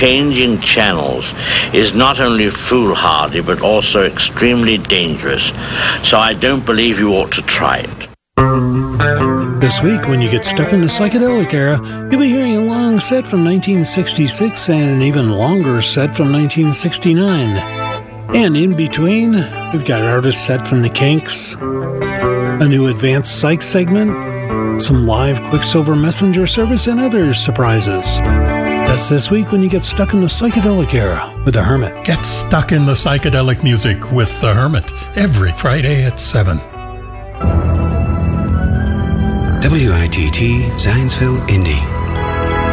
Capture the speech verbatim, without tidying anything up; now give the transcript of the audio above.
changing channels is not only foolhardy but also extremely dangerous. So I don't believe you ought to try it. This week, when you get stuck in the psychedelic era, you'll be hearing a long set from nineteen sixty-six and an even longer set from nineteen sixty-nine. And in between, we've got artists set from the Kinks, a new advanced psych segment, some live Quicksilver Messenger service, and other surprises. That's this week when you get stuck in the psychedelic era with The Hermit. Get stuck in the psychedelic music with The Hermit every Friday at seven. W I T T Zanesville, Indy.